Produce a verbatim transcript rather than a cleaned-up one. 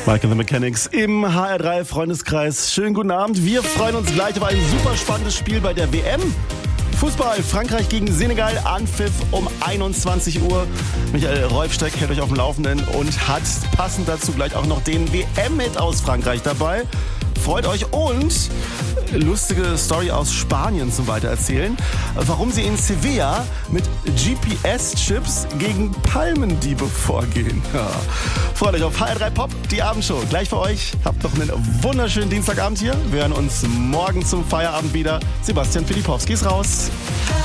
Michael the Mechanics im H R drei Freundeskreis. Schönen guten Abend. Wir freuen uns gleich auf ein super spannendes Spiel bei der W M. Fußball, Frankreich gegen Senegal, Anpfiff um einundzwanzig Uhr. Michael Räufsteck hält euch auf dem Laufenden und hat passend dazu gleich auch noch den W M-Hit aus Frankreich dabei. Freut euch und lustige Story aus Spanien zum Weitererzählen. Warum sie in Sevilla mit G P S-Chips gegen Palmendiebe vorgehen. Ja. Freut euch auf H R drei Pop, die Abendshow. Gleich für euch. Habt noch einen wunderschönen Dienstagabend hier. Wir hören uns morgen zum Feierabend wieder. Sebastian Filipowski ist raus.